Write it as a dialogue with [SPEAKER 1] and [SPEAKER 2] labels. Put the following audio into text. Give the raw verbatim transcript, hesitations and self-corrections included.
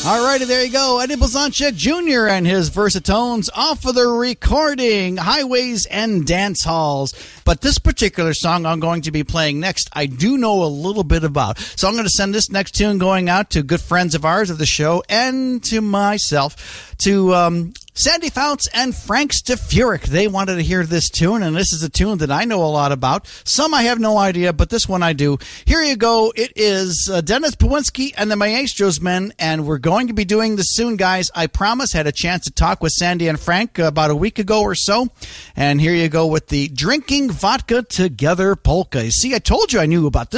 [SPEAKER 1] All righty, there you go. Eddie Blazonczyk Junior and his Versatones off of the recording, Highways and Dance Halls. But this particular song I'm going to be playing next, I do know a little bit about. So I'm going to send this next tune going out to good friends of ours of the show and to myself, to um, Sandy Founts and Frank Stefuric. They wanted to hear this tune, and this is a tune that I know a lot about. Some I have no idea, but this one I do. Here you go. It is uh, Dennis Pawinski and the Maestros Men, and we're going to be doing this soon, guys. I promise. Had a chance to talk with Sandy and Frank about a week ago or so, and here you go with the Drinking Vodka Together polka. You see, I told you I knew about this.